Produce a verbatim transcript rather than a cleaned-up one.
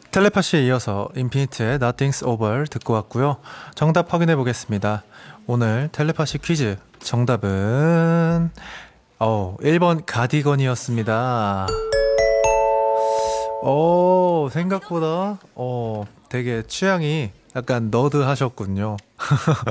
텔레파시에 이어서 인피니트의 Nothing's Over 듣고 왔고요. 정답 확인해 보겠습니다. 오늘 텔레파시 퀴즈 정답은 어, 일 번 가디건이었습니다. 오, 생각보다 어, 되게 취향이 약간 너드하셨군요.